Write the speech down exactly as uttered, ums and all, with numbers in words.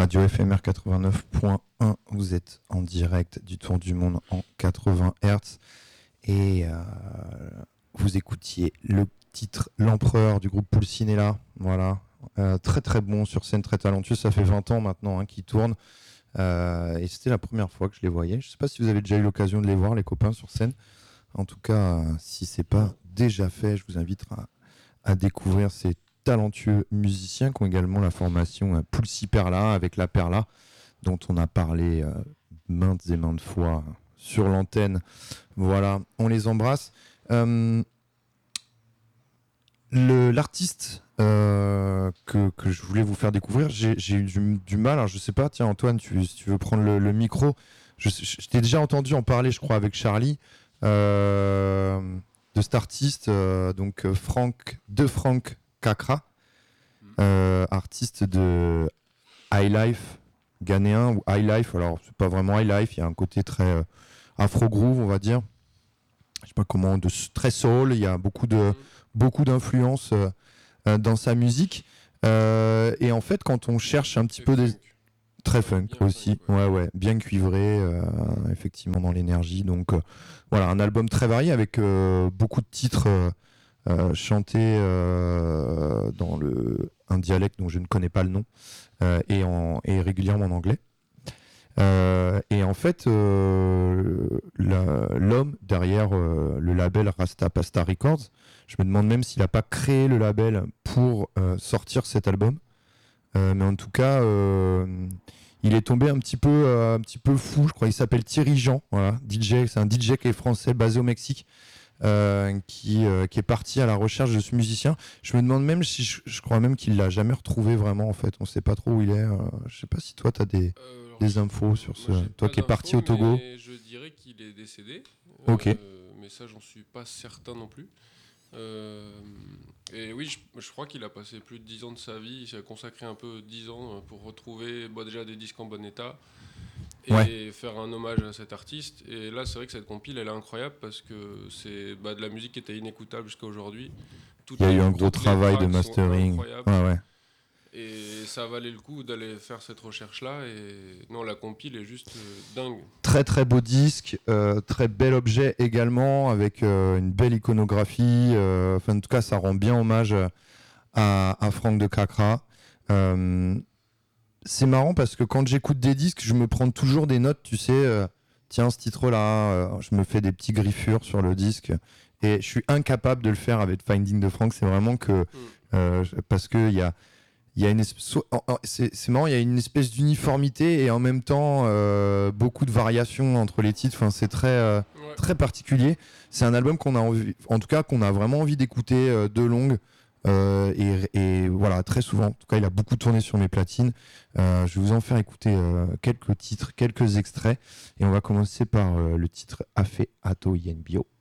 Radio F M R quatre-vingt-neuf point un, vous êtes en direct du Tour du Monde en quatre-vingts hertz et euh, vous écoutiez le titre L'Empereur du groupe Pulcinella, voilà, euh, très très bon sur scène, très talentueux, ça fait vingt ans maintenant hein, qu'ils tournent euh, et c'était la première fois que je les voyais. Je ne sais pas si vous avez déjà eu l'occasion de les voir les copains sur scène, en tout cas euh, si ce n'est pas déjà fait, je vous invite à, à découvrir ces talentueux musiciens qui ont également la formation euh, Pulsi Perla avec la Perla dont on a parlé euh, maintes et maintes fois sur l'antenne. Voilà, on les embrasse. Euh, le, l'artiste euh, que, que je voulais vous faire découvrir, j'ai, j'ai eu du, du mal, alors je sais pas, tiens Antoine, tu, si tu veux prendre le, le micro, je, je, je t'ai déjà entendu en parler je crois avec Charlie, euh, de cet artiste, euh, donc Frank, de Frank Kakra, euh, artiste de High Life ghanéen ou High Life. Alors c'est pas vraiment High Life, il y a un côté très euh, afro groove, on va dire. Je sais pas comment, de très soul. Il y a beaucoup de beaucoup d'influences euh, euh, dans sa musique. Euh, et en fait, quand on cherche un petit peu des très funk bien aussi, funk, ouais. ouais ouais, bien cuivré, euh, effectivement dans l'énergie. Donc euh, voilà, un album très varié avec euh, beaucoup de titres. Euh, Euh, chanté euh, dans le, un dialecte dont je ne connais pas le nom euh, et, en, et régulièrement en anglais. Euh, et en fait, euh, la, l'homme derrière euh, le label Rasta Pasta Records, je me demande même s'il n'a pas créé le label pour euh, sortir cet album. Euh, mais en tout cas, euh, il est tombé un petit peu, euh, un petit peu fou. Je crois qu'il s'appelle Thierry Jean, voilà, D J. C'est un D J qui est français, basé au Mexique. Euh, qui, euh, qui est parti à la recherche de ce musicien. Je me demande même si je, je crois même qu'il l'a jamais retrouvé vraiment en fait. On sait pas trop où il est. Euh, je sais pas si toi t'as des euh, alors, des infos sur ce. Toi qui es parti au Togo. Je dirais qu'il est décédé. Ok. Euh, mais ça j'en suis pas certain non plus. Euh, et oui, je, je crois qu'il a passé plus de dix ans de sa vie. Il s'est consacré un peu dix ans pour retrouver bah, déjà des disques en bon état. Et ouais. faire un hommage à cet artiste. Et là, c'est vrai que cette compile, elle est incroyable parce que c'est bah, de la musique qui était inécoutable jusqu'à aujourd'hui. Toutes Il y a les, eu un gros travail de mastering. Ouais, ouais. Et ça valait le coup d'aller faire cette recherche-là. Et non, la compile est juste euh, dingue. Très très beau disque, euh, très bel objet également, avec euh, une belle iconographie. Euh, enfin, en tout cas, ça rend bien hommage à, à Frank de Kakra. Euh, C'est marrant parce que quand j'écoute des disques, je me prends toujours des notes, tu sais, euh, tiens, ce titre-là, euh, je me fais des petits griffures sur le disque et je suis incapable de le faire avec Finding de Frank. C'est vraiment que, euh, parce que il y a, il y a une espèce, c'est, c'est marrant, il y a une espèce d'uniformité et en même temps euh, beaucoup de variations entre les titres. Enfin, c'est très, euh, ouais. très particulier. C'est un album qu'on a envie, en tout cas, qu'on a vraiment envie d'écouter euh, de longue. Euh, et, et voilà, très souvent, en tout cas il a beaucoup tourné sur mes platines. Euh, je vais vous en faire écouter euh, quelques titres, quelques extraits et on va commencer par euh, le titre Afe Ato Yenbio.